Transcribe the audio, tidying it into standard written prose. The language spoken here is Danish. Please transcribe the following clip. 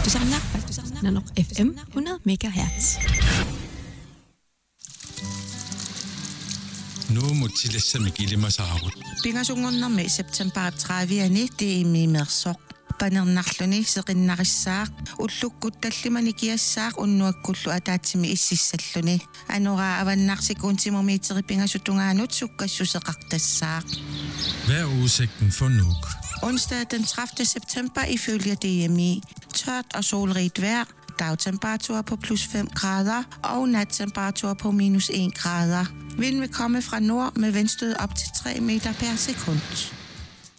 Susanna, Nanok FM 100 MHz. Nu må tillæssamme gillimasaarut. Pingasungonnermi september 30 tiimi mersok. Panernarluni seqinnarissaaq ullukkut tallimani kiassaaq unnuakkullu ataatsimi ississalluni anora avannarsikuntimormiiteri pingasuttungaanut sukkassuseqartassaaq. Hvad er udsigten for Nuuk? Onsdag den 30. september ifølge DMI. Tørt og solrigt vejr. Dagtemperatur på plus 5 grader og nattemperatur på minus 1 grader. Vinden vil komme fra nord med vindstød op til 3 meter per sekund.